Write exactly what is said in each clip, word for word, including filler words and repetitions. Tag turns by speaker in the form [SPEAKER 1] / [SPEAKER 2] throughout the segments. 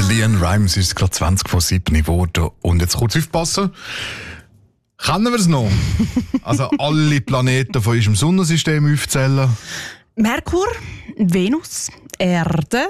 [SPEAKER 1] LeAnn Rimes ist gerade zwanzig vor sieben geworden. Und jetzt kurz aufpassen. Kennen wir es noch? Also alle Planeten von unserem Sonnensystem aufzählen.
[SPEAKER 2] Merkur, Venus, Erde,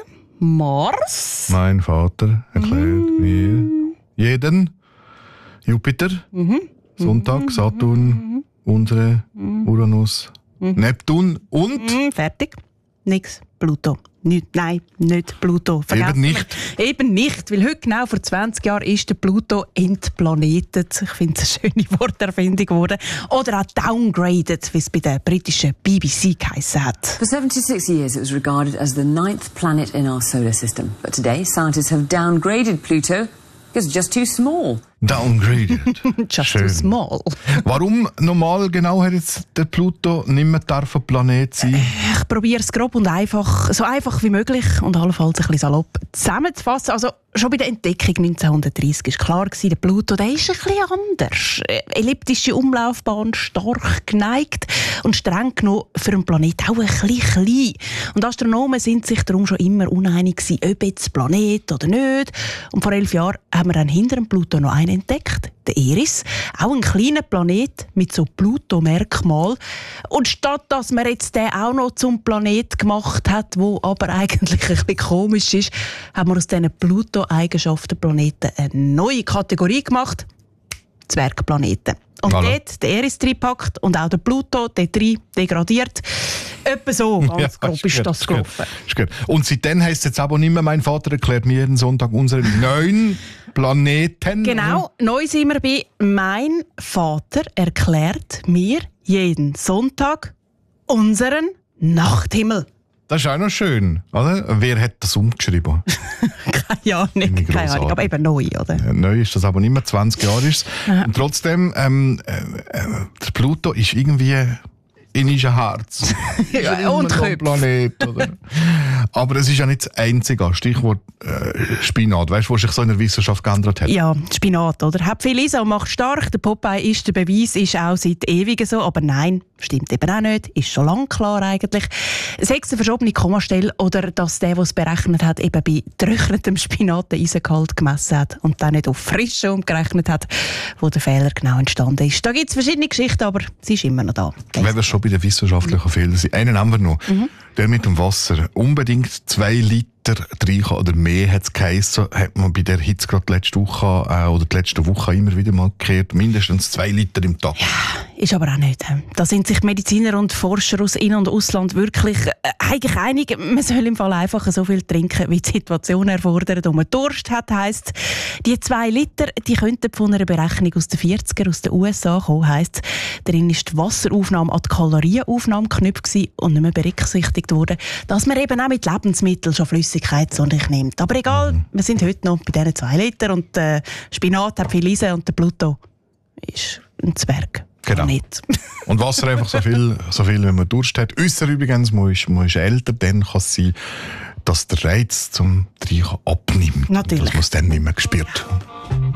[SPEAKER 2] Mars.
[SPEAKER 1] Mein Vater erklärt mm. mir jeden. Jupiter, mm-hmm. Sonntag, Saturn, mm-hmm. unsere Uranus, mm-hmm. Neptun und...
[SPEAKER 2] Mm, fertig. Nix. Pluto. Nicht, nein, nicht Pluto. Vergessen
[SPEAKER 1] Eben nicht.
[SPEAKER 2] Wir. Eben nicht, weil heute genau vor zwanzig Jahren ist der Pluto entplanetet. Ich finde es eine schöne Worterfindung geworden. Oder auch downgraded, wie es bei der britischen B B C geheißen hat.
[SPEAKER 3] For seventy-six years it was regarded as the ninth planet in our solar system. But today scientists have downgraded Pluto because it's just too small.
[SPEAKER 1] Downgraded.
[SPEAKER 2] Just
[SPEAKER 1] Schön.
[SPEAKER 2] too small.
[SPEAKER 1] Warum normal genau hat jetzt der Pluto nicht mehr ein Planet sein?
[SPEAKER 2] Ich probiere es grob und einfach, so einfach wie möglich und allenfalls ein bisschen salopp zusammenzufassen. Also schon bei der Entdeckung neunzehnhundertdreissig war klar, der Pluto der ist ein bisschen anders. Elliptische Umlaufbahn, stark geneigt und streng genommen für einen Planeten auch ein bisschen klein. Und Astronomen sind sich darum schon immer uneinig gewesen, ob jetzt Planet oder nicht. Und vor elf Jahren haben wir dann hinter dem Pluto noch einen entdeckt, der Eris. Auch ein kleiner Planet mit so Pluto-Merkmal. Und statt dass man jetzt den auch noch zum Planet gemacht hat, wo aber eigentlich ein bisschen komisch ist, haben wir aus diesen Pluto-Eigenschaften Planeten eine neue Kategorie gemacht. Zwergplaneten. Und
[SPEAKER 1] voilà. Dort
[SPEAKER 2] der Eris reingepackt und auch der Pluto, der drei degradiert. Etwa so, ganz
[SPEAKER 1] ja,
[SPEAKER 2] grob ist, ist das gelaufen.
[SPEAKER 1] Und seitdem heisst es jetzt aber nicht mehr, mein Vater erklärt mir jeden Sonntag unsere neun Planeten.
[SPEAKER 2] Genau, neu sind wir bei «Mein Vater erklärt mir jeden Sonntag unseren Nachthimmel».
[SPEAKER 1] Das ist auch noch schön, oder? Wer hat das umgeschrieben?
[SPEAKER 2] Keine Ahnung, keine Ahnung, aber eben neu, oder?
[SPEAKER 1] Ja, neu ist das aber nicht mehr, zwanzig Jahre ist es. Und trotzdem, ähm, äh, der Pluto ist irgendwie in unserem Herz.
[SPEAKER 2] Ja, und Köpfe.
[SPEAKER 1] Planet, oder? Aber es ist ja nicht das Einzige. Stichwort äh, Spinat. Weißt du, was sich so in der Wissenschaft geändert hat?
[SPEAKER 2] Ja, Spinat, oder? Hat viel Lisa und macht stark. Der Popeye ist der Beweis, ist auch seit ewig so. Aber nein, stimmt eben auch nicht. Ist schon lange klar eigentlich. Sechs eine verschobene Kommastelle oder dass der, der es berechnet hat, eben bei getrocknetem Spinat den Eisengehalt gemessen hat und dann nicht auf frische umgerechnet hat, wo der Fehler genau entstanden ist. Da gibt es verschiedene Geschichten, aber sie ist immer noch da.
[SPEAKER 1] Wenn wir schon bei den wissenschaftlichen Fehlern sind, einen haben wir noch. Mhm. Der mit dem Wasser. Unbedingt zwei Liter rein oder mehr hat es geheissen, hat man bei der Hitze gerade letzte Woche äh, oder die letzte Woche immer wieder mal gehört. Mindestens zwei Liter im Tag.
[SPEAKER 2] Ja, ist aber auch nicht. Da sind sich Mediziner und Forscher aus In- und Ausland wirklich äh, eigentlich einig. Man soll im Fall einfach so viel trinken, wie die Situation erfordert und man Durst hat, heisst. Die zwei Liter, die könnten von einer Berechnung aus den vierziger aus den U S A kommen, heisst. Darin ist die Wasseraufnahme an die Kalorienaufnahme geknüpft und nicht mehr berücksichtigt worden, dass man eben auch mit Lebensmitteln schon Flüssigkeit zu sich nimmt. Aber egal, mhm. wir sind heute noch bei diesen zwei Liter und der Spinat hat viel Eisen und der Pluto ist ein Zwerg.
[SPEAKER 1] Genau.
[SPEAKER 2] Nicht.
[SPEAKER 1] Und Wasser einfach so viel, so viel, wenn man Durst hat. Ausser übrigens, man ist, man ist älter, dann kann es sein, dass der Reiz zum Trinken abnimmt.
[SPEAKER 2] Natürlich.
[SPEAKER 1] Dass man es dann nicht mehr spürt.